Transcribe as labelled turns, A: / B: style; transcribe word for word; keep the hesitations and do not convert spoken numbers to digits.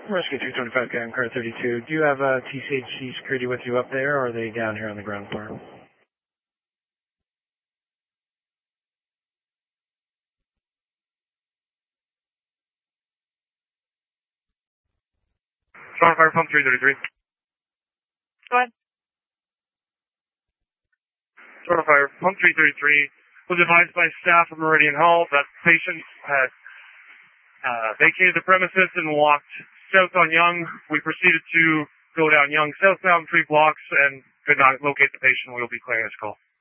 A: Rescue two twenty-five, Ground Car thirty-two. Do you have uh, T C H C security with you up there, or are they down here on the ground floor?
B: Toronto Fire Pump three thirty-three.
C: Go ahead.
B: Toronto Fire Pump three thirty-three was advised by staff of Meridian Hall that patient had uh, vacated the premises and walked south on Yonge. We proceeded to go down Yonge southbound three blocks and could not locate the patient. We will be clearing this call.